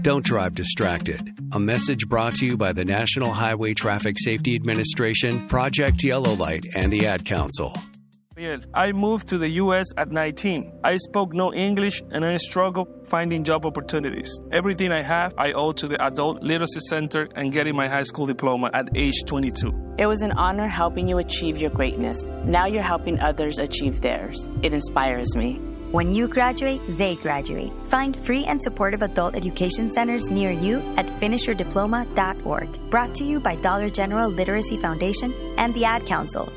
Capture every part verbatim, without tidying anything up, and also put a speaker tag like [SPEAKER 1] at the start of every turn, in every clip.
[SPEAKER 1] Don't drive distracted. A message brought to you by the National Highway Traffic Safety Administration, Project Yellow Light, and the Ad Council.
[SPEAKER 2] I moved to the U S at nineteen. I spoke no English and I struggled finding job opportunities. Everything I have, I owe to the Adult Literacy Center and getting my high school diploma at age twenty-two.
[SPEAKER 3] It was an honor helping you achieve your greatness. Now you're helping others achieve theirs. It inspires me.
[SPEAKER 4] When you graduate, they graduate. Find free and supportive adult education centers near you at finish your diploma dot org. Brought to you by Dollar General Literacy Foundation and the Ad Council.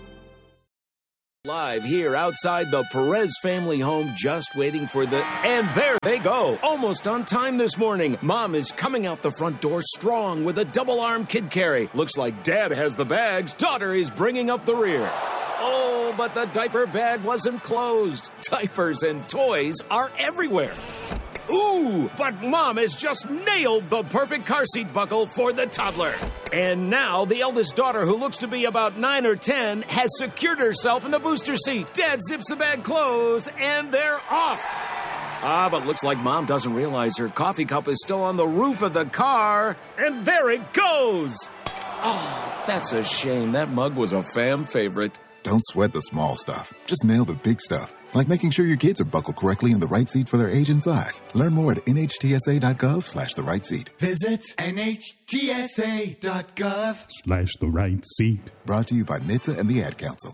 [SPEAKER 5] Live here outside the Perez family home, just waiting for the... And there they go, almost on time this morning. Mom is coming out the front door strong with a double-arm kid carry. Looks like Dad has the bags. Daughter is bringing up the rear. Oh, but the diaper bag wasn't closed. Diapers and toys are everywhere. Ooh, but Mom has just nailed the perfect car seat buckle for the toddler. And now the eldest daughter, who looks to be about nine or ten, has secured herself in the booster seat. Dad zips the bag closed, and they're off. Ah, but looks like Mom doesn't realize her coffee cup is still on the roof of the car. And there it goes. Oh, that's a shame. That mug was a fam favorite.
[SPEAKER 6] Don't sweat the small stuff. Just nail the big stuff. Like making sure your kids are buckled correctly in the right seat for their age and size. Learn more at nhtsa.gov slash the right seat.
[SPEAKER 7] Visit nhtsa.gov
[SPEAKER 8] slash the right seat.
[SPEAKER 6] Brought to you by N H T S A and the Ad Council.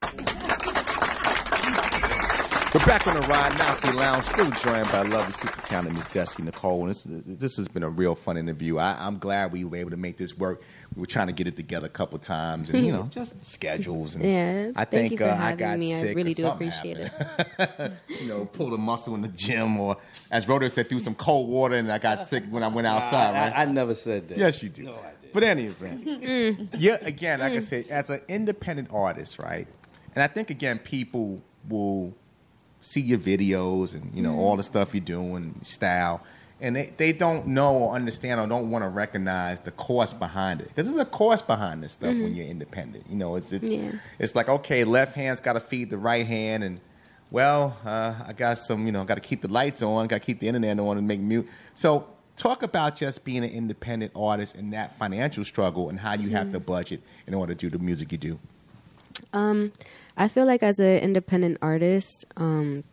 [SPEAKER 9] We're back on the Ride Naoki Lounge, still joined by lovely super talented Miss Destiny Nicole. And this, this has been a real fun interview. I, I'm glad we were able to make this work. We were trying to get it together a couple of times, and you know, just schedules. And
[SPEAKER 10] yeah,
[SPEAKER 9] I
[SPEAKER 10] thank
[SPEAKER 9] think
[SPEAKER 10] you for
[SPEAKER 9] uh,
[SPEAKER 10] having
[SPEAKER 9] I got
[SPEAKER 10] me.
[SPEAKER 9] sick.
[SPEAKER 10] I really do
[SPEAKER 9] something
[SPEAKER 10] appreciate it.
[SPEAKER 9] You know, pulled a muscle in the gym, or as Rhoda said, threw some cold water, and I got sick when I went outside.
[SPEAKER 11] I,
[SPEAKER 9] right?
[SPEAKER 11] I, I never said that.
[SPEAKER 9] Yes, you do.
[SPEAKER 11] No, I did.
[SPEAKER 9] But anyway, mm. yeah. Again, like mm. I said, as an independent artist, right? And I think again, people will see your videos and, you know, mm. all the stuff you're doing, style, and they, they don't know or understand or don't want to recognize the cost behind it. Because there's a cost behind this stuff mm-hmm. when you're independent. You know, it's it's yeah. it's like, okay, left hand's got to feed the right hand, and, well, uh, I got some, you know, got to keep the lights on, got to keep the internet on and make music. So talk about just being an independent artist and that financial struggle and how you mm-hmm. have to budget in order to do the music you do.
[SPEAKER 10] Um, I feel like as an independent artist, um,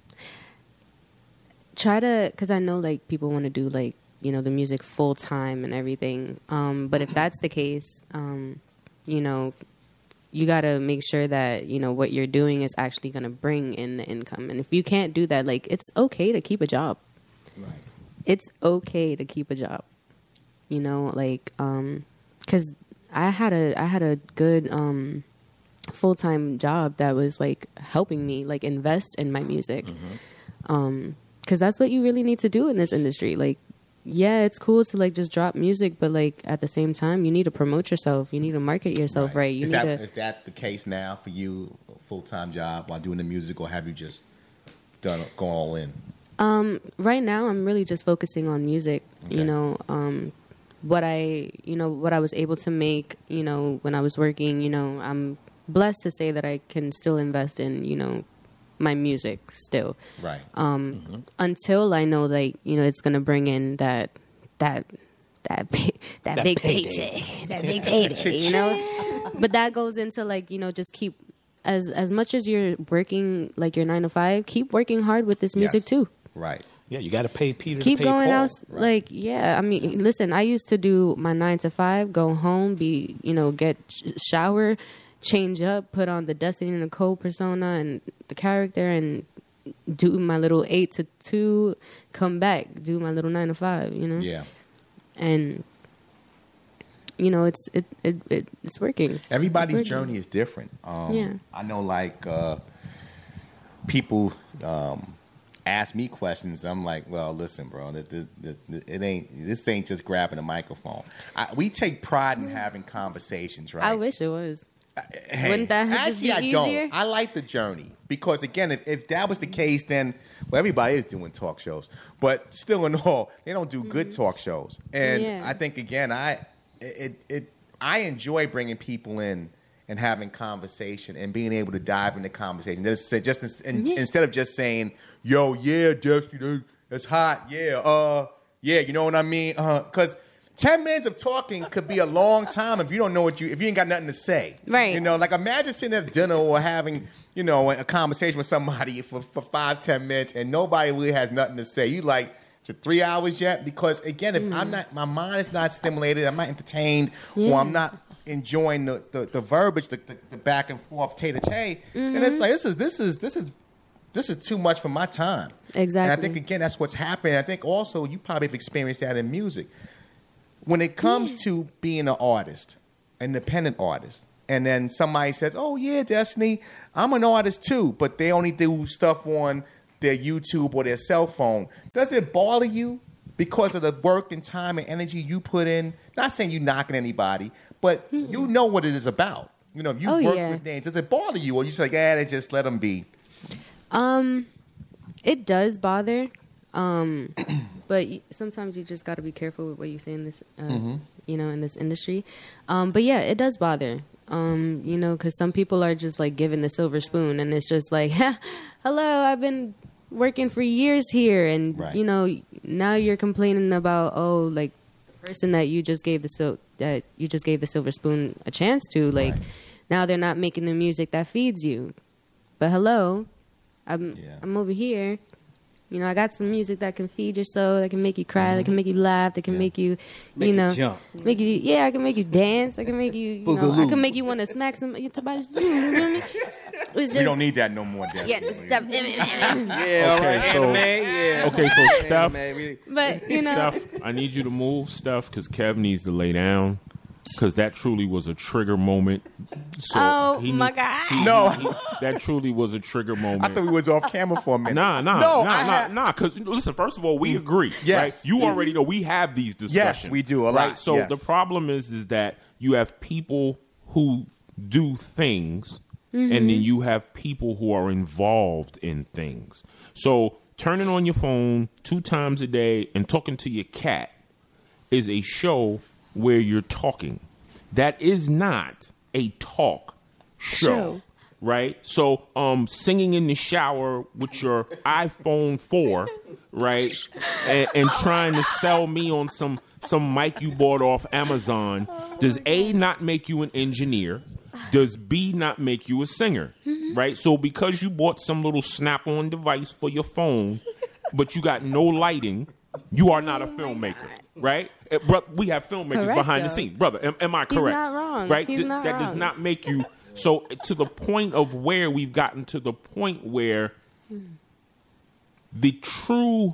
[SPEAKER 10] try to, because I know like people want to do like, you know, the music full time and everything. Um, but if that's the case, um, you know, you got to make sure that, you know, what you're doing is actually going to bring in the income. And if you can't do that, like, it's okay to keep a job.
[SPEAKER 9] Right.
[SPEAKER 10] It's okay to keep a job, you know, like, um, because I had a, I had a good, um, full-time job that was like helping me like invest in my music. Mm-hmm. Um, cause that's what you really need to do in this industry. Like, yeah, it's cool to like just drop music, but like at the same time, you need to promote yourself. You need to market yourself right. right. You
[SPEAKER 9] is,
[SPEAKER 10] need
[SPEAKER 9] that,
[SPEAKER 10] to,
[SPEAKER 9] is that the case now for you, a full-time job while doing the music, or have you just done gone all in?
[SPEAKER 10] Um, right now I'm really just focusing on music, okay. you know, um, what I, you know, what I was able to make, you know, when I was working, you know, I'm blessed to say that I can still invest in, you know, my music still.
[SPEAKER 9] Right.
[SPEAKER 10] Um,
[SPEAKER 9] mm-hmm.
[SPEAKER 10] Until I know, like, you know, it's going to bring in that, that, that big, that, that big paycheck, that big payday, you know? But that goes into like, you know, just keep, as, as much as you're working like your nine to five, keep working hard with this music yes. too.
[SPEAKER 9] Right.
[SPEAKER 11] Yeah, you got to pay Peter
[SPEAKER 10] Keep
[SPEAKER 11] to pay
[SPEAKER 10] going
[SPEAKER 11] Paul.
[SPEAKER 10] out.
[SPEAKER 9] Right.
[SPEAKER 10] Like, yeah, I mean, listen, I used to do my nine to five, go home, be, you know, get sh- shower, change up, put on the Destiny Nicole persona and the character, and do my little eight to two, come back, do my little nine to five, you know?
[SPEAKER 9] Yeah.
[SPEAKER 10] And, you know, it's it, it, it it's working.
[SPEAKER 9] Everybody's
[SPEAKER 10] it's working.
[SPEAKER 9] journey is different. Um,
[SPEAKER 10] yeah.
[SPEAKER 9] I know, like, uh, people um, ask me questions. I'm like, well, listen, bro, this, this, this, it ain't, this ain't just grabbing a microphone. I, we take pride in having conversations, right?
[SPEAKER 10] I wish it was.
[SPEAKER 9] Hey,
[SPEAKER 10] Wouldn't that
[SPEAKER 9] actually,
[SPEAKER 10] just be
[SPEAKER 9] I
[SPEAKER 10] easier?
[SPEAKER 9] don't. I like the journey because, again, if, if that was the case, then well, everybody is doing talk shows. But still, in all, they don't do mm-hmm. good talk shows. And
[SPEAKER 10] yeah.
[SPEAKER 9] I think, again, I it it I enjoy bringing people in and having conversation and being able to dive into conversation. Just just in,
[SPEAKER 10] yeah.
[SPEAKER 9] instead of just saying, "Yo, yeah, Destiny, that's hot, yeah." Uh, Yeah, you know what I mean? Because uh, ten minutes of talking could be a long time if you don't know what you, if you ain't got nothing to say.
[SPEAKER 10] Right.
[SPEAKER 9] You know, like imagine sitting at dinner or having, you know, a conversation with somebody for, for five, ten minutes and nobody really has nothing to say. You like, is it three hours yet? Because again, if mm. I'm not, my mind is not stimulated, I'm not entertained, yeah. or I'm not enjoying the, the, the verbiage, the, the, the back and forth, tay-to-tay, mm-hmm. then it's like, this is, this is, this is, this is too much for my time.
[SPEAKER 10] Exactly.
[SPEAKER 9] And I think, again, that's what's happening. I think also you probably have experienced that in music. When it comes yeah. to being an artist, an independent artist, and then somebody says, oh, yeah, Destiny, I'm an artist too, but they only do stuff on their YouTube or their cell phone. Does it bother you because of the work and time and energy you put in? Not saying you're knocking anybody, but mm-hmm. you know what it is about. You know, you
[SPEAKER 10] oh,
[SPEAKER 9] work
[SPEAKER 10] yeah.
[SPEAKER 9] with names. Does it bother you? Or you just like, yeah, they just let them be?
[SPEAKER 10] Um, it does bother. Um, but sometimes you just got to be careful with what you say in this, uh, mm-hmm. you know, in this industry. Um, but yeah, it does bother. Um, you know, because some people are just like given the silver spoon, and it's just like, hello, I've been working for years here, and right. you know, now you're complaining about oh, like the person that you just gave the sil- that you just gave the silver spoon a chance to, like right. now they're not making the music that feeds you. But hello, I'm yeah. I'm over here. You know, I got some music that can feed your soul, that can make you cry, mm-hmm. that can make you laugh, that can yeah. make you,
[SPEAKER 11] make
[SPEAKER 10] you know,
[SPEAKER 11] you jump.
[SPEAKER 10] make you, yeah, I can make you dance, I can make you, you know, I can make you want to smack some, you know, it's just,
[SPEAKER 9] we don't need that no more, Dad.
[SPEAKER 10] Yeah, stuff.
[SPEAKER 11] yeah,
[SPEAKER 7] okay,
[SPEAKER 11] right.
[SPEAKER 7] so,
[SPEAKER 11] anime, yeah.
[SPEAKER 7] okay, so Steph,
[SPEAKER 10] but you know,
[SPEAKER 7] Steph, I need you to move, Steph, because Kev needs to lay down. Because that truly was a trigger moment. So
[SPEAKER 10] oh,
[SPEAKER 7] he,
[SPEAKER 10] my God.
[SPEAKER 7] He,
[SPEAKER 9] no.
[SPEAKER 7] He, that truly was a trigger moment.
[SPEAKER 9] I thought we was off camera for a minute.
[SPEAKER 7] Nah, nah,
[SPEAKER 9] no,
[SPEAKER 7] nah,
[SPEAKER 9] I
[SPEAKER 7] nah,
[SPEAKER 9] have...
[SPEAKER 7] nah. Because, listen, first of all, we agree.
[SPEAKER 9] Yes.
[SPEAKER 7] Right? You already know we have these discussions.
[SPEAKER 9] Yes, we do a lot.
[SPEAKER 7] Right? So
[SPEAKER 9] yes.
[SPEAKER 7] the problem is, is that you have people who do things, mm-hmm. and then you have people who are involved in things. So turning on your phone two times a day and talking to your cat is a show where you're talking. That is not a talk show, show, right? So, um, singing in the shower with your iPhone four, right, and, and trying to sell me on some some mic you bought off Amazon, does A, not make you an engineer? Does B, not make you a singer, mm-hmm. right? So, because you bought some little Snap-on device for your phone, but you got no lighting, you are not a filmmaker, right? Uh, bro, we have filmmakers correct, behind though. the scenes. Brother, am, am I correct? He's
[SPEAKER 10] not wrong.
[SPEAKER 7] Right?
[SPEAKER 10] He's
[SPEAKER 7] Th-
[SPEAKER 10] not
[SPEAKER 7] that
[SPEAKER 10] wrong.
[SPEAKER 7] does not make you... So to the point of where we've gotten to the point where mm. the true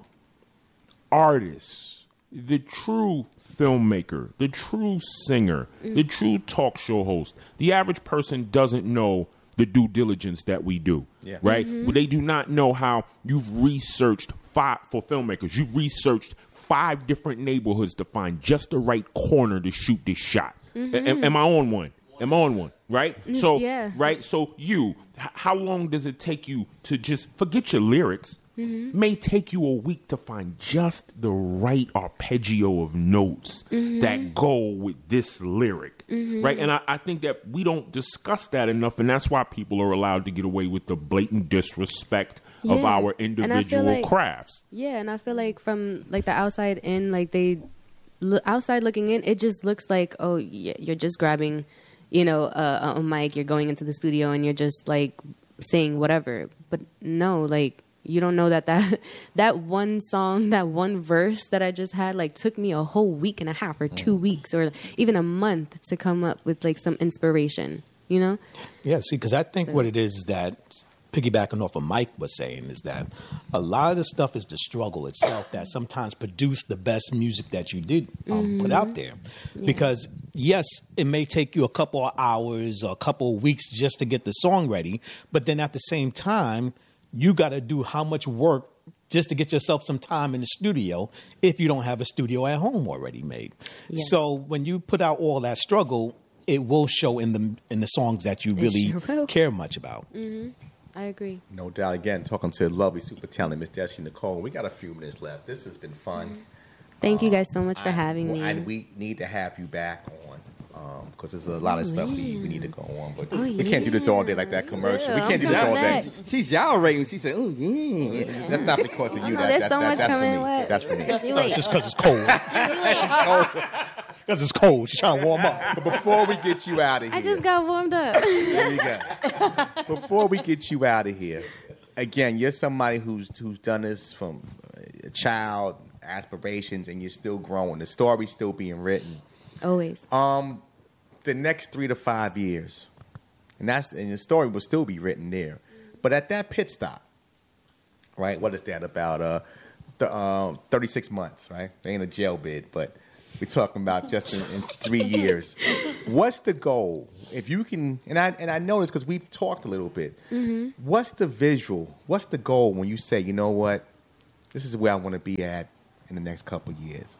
[SPEAKER 7] artist, the true filmmaker, the true singer, mm. the true talk show host, the average person doesn't know the due diligence that we do, yeah. right? Mm-hmm. They do not know how you've researched five, for filmmakers, you've researched five different neighborhoods to find just the right corner to shoot this shot. Mm-hmm. A- am I on one? Am I on one? Right?
[SPEAKER 10] It's,
[SPEAKER 7] so,
[SPEAKER 10] yeah.
[SPEAKER 7] right? So you, h- how long does it take you to just forget your lyrics? Mm-hmm. May take you a week to find just the right arpeggio of notes mm-hmm. that go with this lyric. Mm-hmm. Right? And I, I think that we don't discuss that enough, and that's why people are allowed to get away with the blatant disrespect yeah. of our individual like, crafts.
[SPEAKER 10] Yeah, and I feel like from like the outside in, like they lo- outside looking in, it just looks like, oh, yeah, you're just grabbing, you know, uh, a mic, you're going into the studio and you're just like saying whatever. But no, like you don't know that that that one song, that one verse that I just had, like took me a whole week and a half or two weeks or even a month to come up with like some inspiration, you know?
[SPEAKER 11] Yeah, see, because I think so. What it is is that, piggybacking off of Mike was saying, is that a lot of the stuff is the struggle itself that sometimes produce the best music that you did um, mm-hmm. put out there. Yeah. Because, yes, it may take you a couple of hours or a couple of weeks just to get the song ready, but then at the same time, you got to do how much work just to get yourself some time in the studio if you don't have a studio at home already made. Yes. So when you put out all that struggle, it will show in the in the songs that you really sure care much about.
[SPEAKER 10] Mm-hmm. I agree.
[SPEAKER 9] No doubt. Again, talking to lovely, super talented Miss Destiny Nicole. We got a few minutes left. This has been fun.
[SPEAKER 10] Thank
[SPEAKER 9] um,
[SPEAKER 10] you guys so much for
[SPEAKER 9] I,
[SPEAKER 10] having
[SPEAKER 9] well,
[SPEAKER 10] me.
[SPEAKER 9] And we need to have you back on because um, there's a lot of stuff we, we need to go on. But
[SPEAKER 10] oh,
[SPEAKER 9] we
[SPEAKER 10] yeah.
[SPEAKER 9] can't do this all day like that commercial.
[SPEAKER 10] Yeah,
[SPEAKER 9] we can't do this all day.
[SPEAKER 8] She's gyrating. She said, "Oh yeah."
[SPEAKER 9] That's not because of you.
[SPEAKER 10] know,
[SPEAKER 9] that,
[SPEAKER 10] there's
[SPEAKER 9] that,
[SPEAKER 10] so
[SPEAKER 9] that,
[SPEAKER 10] much
[SPEAKER 9] that's
[SPEAKER 10] coming.
[SPEAKER 9] For me.
[SPEAKER 10] What?
[SPEAKER 9] That's for me.
[SPEAKER 10] Just you
[SPEAKER 11] No,
[SPEAKER 10] wait.
[SPEAKER 11] it's just because it's cold. Because it's cold. She's trying to warm up.
[SPEAKER 9] But before we get you out of here,
[SPEAKER 10] I just got warmed up.
[SPEAKER 9] there you go. Before we get you out of here, again, you're somebody who's who's done this from a child, aspirations, and you're still growing. The story's still being written.
[SPEAKER 10] Always.
[SPEAKER 9] Um, the next three to five years, and that's and the story will still be written there. But at that pit stop, right? What is that about? Uh, the, uh, thirty-six months, right? They ain't a jail bid, but we're talking about just in, in three years. What's the goal? If you can, and I and I know this because we've talked a little bit.
[SPEAKER 10] Mm-hmm.
[SPEAKER 9] What's the visual? What's the goal when you say, you know what, this is where I want to be at in the next couple of years?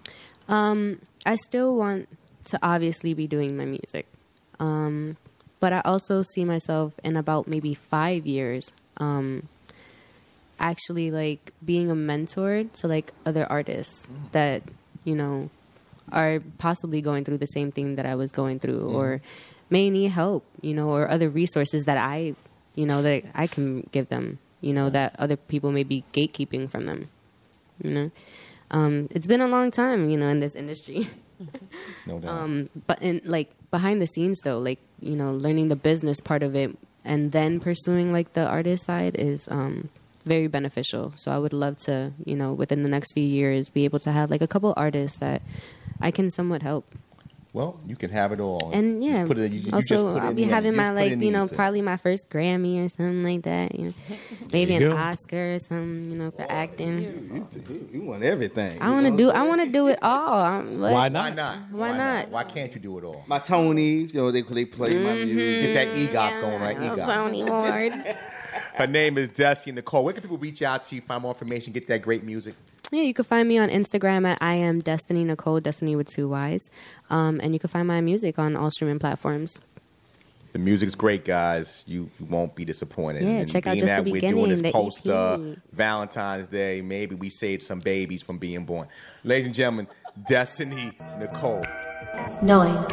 [SPEAKER 10] Um, I still want to obviously be doing my music, um, but I also see myself in about maybe five years. Um, actually like being a mentor to like other artists mm. that, you know, are possibly going through the same thing that I was going through mm. or may need help, you know, or other resources that I, you know, that I can give them, you know, that other people may be gatekeeping from them, you know. Um, it's been a long time, you know, in this industry.
[SPEAKER 9] No doubt.
[SPEAKER 10] Um, but in like behind the scenes though, like, you know, learning the business part of it and then pursuing like the artist side is, um, very beneficial. So I would love to, you know, within the next few years, be able to have like a couple artists that I can somewhat help.
[SPEAKER 9] Well, you can have it all.
[SPEAKER 10] And yeah,
[SPEAKER 9] Just put it, you, you
[SPEAKER 10] also
[SPEAKER 9] just put it
[SPEAKER 10] I'll
[SPEAKER 9] in
[SPEAKER 10] be
[SPEAKER 9] the-
[SPEAKER 10] having
[SPEAKER 9] just
[SPEAKER 10] my
[SPEAKER 9] put
[SPEAKER 10] like,
[SPEAKER 9] it in
[SPEAKER 10] you
[SPEAKER 9] the
[SPEAKER 10] know,
[SPEAKER 9] ether.
[SPEAKER 10] probably my first Grammy or something like that. You know, maybe
[SPEAKER 11] you
[SPEAKER 10] an
[SPEAKER 11] go.
[SPEAKER 10] Oscar or something, you know, for acting.
[SPEAKER 8] You, you want everything.
[SPEAKER 10] I want to do. I want to do it all. I'm, what?
[SPEAKER 11] Why
[SPEAKER 9] Why
[SPEAKER 11] not?
[SPEAKER 9] not?
[SPEAKER 10] Why not?
[SPEAKER 9] Why can't you do it all?
[SPEAKER 8] My Tony, you know, they they play my
[SPEAKER 10] Mm-hmm.
[SPEAKER 8] music.
[SPEAKER 9] Get that EGOT going, right?
[SPEAKER 10] Oh,
[SPEAKER 9] EGOT.
[SPEAKER 10] Tony Ward.
[SPEAKER 9] Her name is Destiny Nicole. Where can people reach out to you, find more information, get that great music?
[SPEAKER 10] Yeah, you can find me on Instagram at I am Destiny Nicole, Destiny with two Y's. Um, and you can find my music on all streaming platforms.
[SPEAKER 9] The music's great, guys. You, you won't be disappointed.
[SPEAKER 10] Yeah,
[SPEAKER 9] and
[SPEAKER 10] check out
[SPEAKER 9] being
[SPEAKER 10] Just
[SPEAKER 9] that
[SPEAKER 10] the
[SPEAKER 9] we're doing
[SPEAKER 10] Beginning,
[SPEAKER 9] this
[SPEAKER 10] the E
[SPEAKER 9] post uh,
[SPEAKER 10] P.
[SPEAKER 9] Valentine's Day, maybe we saved some babies from being born. Ladies and gentlemen, Destiny Nicole.
[SPEAKER 12] Nine.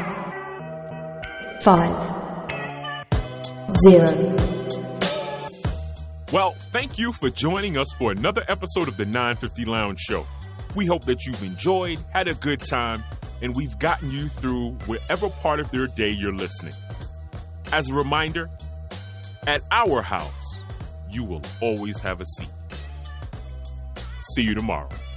[SPEAKER 12] Five. Zero.
[SPEAKER 7] Well, thank you for joining us for another episode of the nine fifty Lounge Show. We hope that you've enjoyed, had a good time, and we've gotten you through whatever part of your day you're listening. As a reminder, at our house, you will always have a seat. See you tomorrow.